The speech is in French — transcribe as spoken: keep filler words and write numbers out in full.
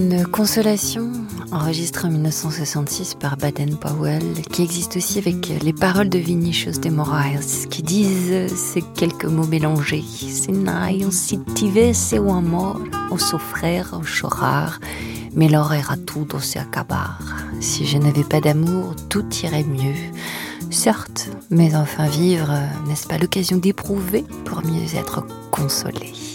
Une consolation enregistrée en dix-neuf cent soixante-six par Baden-Powell, qui existe aussi avec les paroles de Vinicius de Moraes, qui disent ces quelques mots mélangés: Senai, si tivesse o amor, o sofrer, o chorar, melhor era tudo se acabar. Si je n'avais pas d'amour, tout irait mieux. Certes, mais enfin vivre, n'est-ce pas l'occasion d'éprouver pour mieux être consolé?